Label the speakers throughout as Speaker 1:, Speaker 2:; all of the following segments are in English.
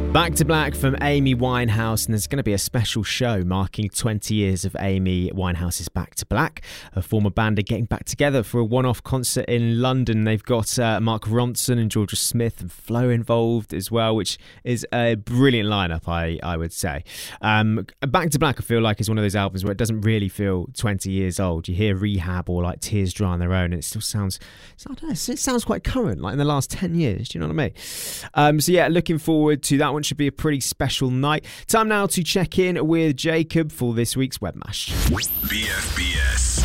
Speaker 1: Back to Black from Amy Winehouse, and there's going to be a special show marking 20 years of Amy Winehouse's Back to Black. Her former band are getting back together for a one-off concert in London. They've got Mark Ronson and Georgia Smith and Flo involved as well, which is a brilliant lineup, I would say. Back to Black, I feel like, is one of those albums where it doesn't really feel 20 years old. You hear Rehab or like Tears Dry on Their Own, and it still sounds, I don't know, it sounds quite current, like in the last 10 years. Do you know what I mean? So yeah, looking forward to that one. Should be a pretty special night. Time now to check in with Jacob for this week's Web Mash.
Speaker 2: BFBS,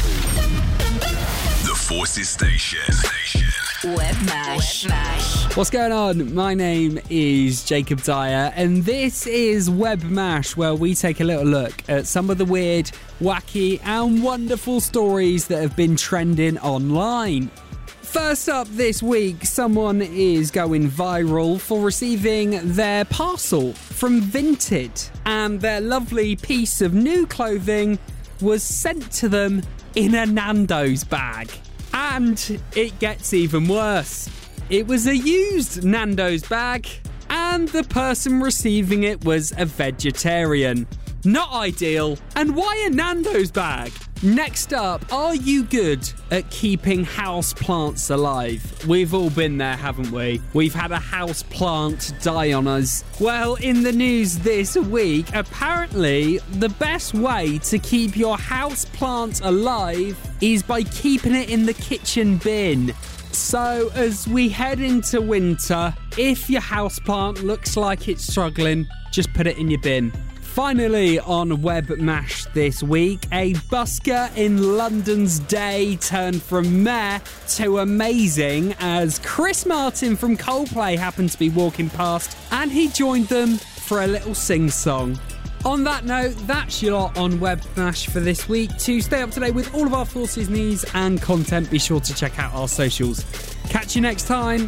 Speaker 2: the Forces Station.
Speaker 3: Web Mash.
Speaker 4: What's going on? My name is Jacob Dyer, and this is Web Mash, where we take a little look at some of the weird, wacky, and wonderful stories that have been trending online. First up this week, someone is going viral for receiving their parcel from Vinted, and their lovely piece of new clothing was sent to them in a Nando's bag. And it gets even worse. It was a used Nando's bag, and the person receiving it was a vegetarian. Not ideal. And why a Nando's bag? Next up, are you good at keeping house plants alive? We've all been there, haven't we? We've had a house plant die on us. Well, in the news this week, apparently the best way to keep your house plant alive is by keeping it in the kitchen bin. So as we head into winter, if your houseplant looks like it's struggling, just put it in your bin. Finally, on Web Mash this week, a busker in London's day turned from meh to amazing as Chris Martin from Coldplay happened to be walking past and he joined them for a little sing-song. On that note, that's your lot on Web Mash for this week. To stay up to date with all of our Forces news and content, be sure to check out our socials. Catch you next time.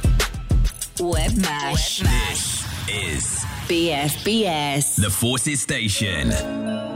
Speaker 3: Web Mash.
Speaker 2: This is
Speaker 3: BFBS,
Speaker 2: the Forces Station.